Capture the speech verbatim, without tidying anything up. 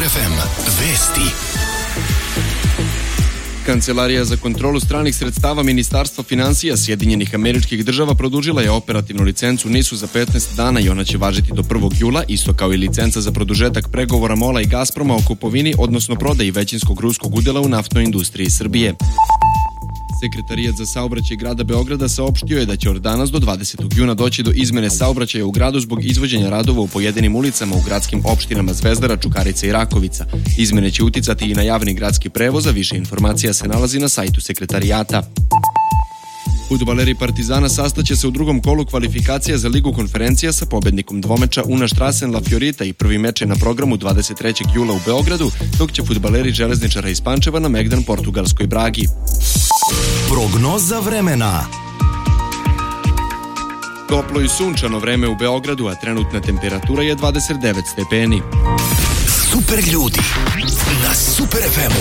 ef em vesti. Kancelarija za kontrolu stranih sredstava Ministarstva finansija Sjedinjenih Američkih Država produžila je operativnu licencu NIS-u za petnaest dana i ona će važiti do prvog jula, isto kao i licenca za produžetak pregovora MOL-a i Gazproma o kupovini, odnosno prodaji većinskog ruskog udela u naftnoj industriji Srbije. Sekretarijat za saobraćaj grada Beograda saopštio je da će od danas do dvadesetog juna doći do izmene saobraćaja u gradu zbog izvođenja radova u pojedinim ulicama u gradskim opštinama Zvezdara, Čukarica i Rakovica. Izmene će uticati i na javni gradski prevoz, a više informacija se nalazi na sajtu sekretarijata. Fudbaleri Partizana sastaće se u drugom kolu kvalifikacija za Ligu konferencija sa pobednikom dvomeča Una Strassen La Fiorita i prvi meč je na programu dvadeset trećeg jula u Beogradu, dok će fudbaleri Železničara iz Pančeva na Megdan portugalskoj Bragi. Prognoza vremena. Toplo i sunčano vreme u Beogradu, a trenutna temperatura je dvadeset devet stepeni. Super ljudi na Super ef emu.